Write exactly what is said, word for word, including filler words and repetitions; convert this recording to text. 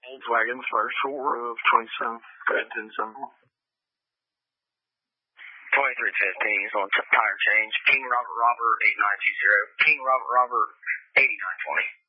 Volkswagen, first floor of twenty-seven, ten seven. twenty-three fifteen is on tire change. King Robert Robert, eight nine two zero. King Robert Robert, eighty-nine twenty.